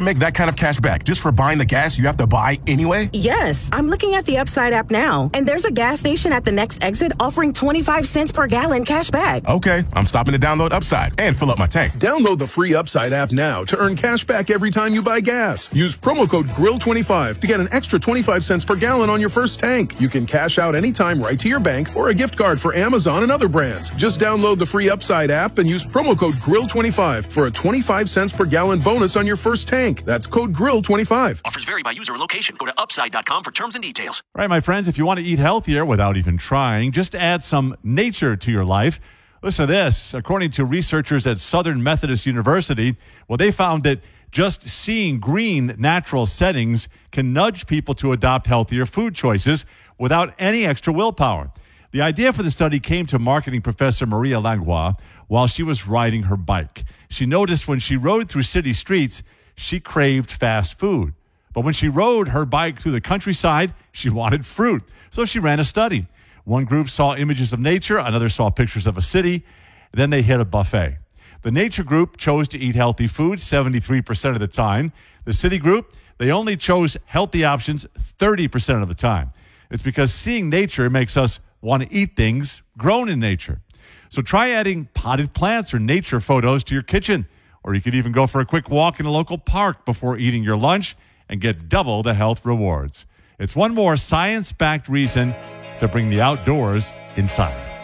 make that kind of cash back just for buying the gas you have to buy anyway? Yes, I'm looking at the Upside app now, and there's a gas station at the next exit offering 25 cents per gallon cash back. Okay, I'm stopping to download Upside and fill up my tank. Download the free Upside app now to earn cash back every time you buy gas. Use promo code GRILL25 to get an extra 25 cents per gallon on your first tank. You can cash out anytime right to your bank or a gift card for Amazon and other brands. Just download the free Upside app and use promo code GRILL25 for a 25 cents per gallon bonus on your first tank. That's code GRILL25. Offers vary by user and location. Go to upside.com for terms and details. All right, my friends, if you want to eat healthier without even trying, just add some nature to your life. Listen to this. According to researchers at Southern Methodist University, well, they found that just seeing green natural settings can nudge people to adopt healthier food choices without any extra willpower. The idea for the study came to marketing professor Maria Langlois while she was riding her bike. She noticed when she rode through city streets, she craved fast food. But when she rode her bike through the countryside, she wanted fruit. So she ran a study. One group saw images of nature, another saw pictures of a city. Then they hit a buffet. The nature group chose to eat healthy food 73% of the time. The city group, they only chose healthy options 30% of the time. It's because seeing nature makes us want to eat things grown in nature. So try adding potted plants or nature photos to your kitchen. Or you could even go for a quick walk in a local park before eating your lunch and get double the health rewards. It's one more science-backed reason to bring the outdoors inside.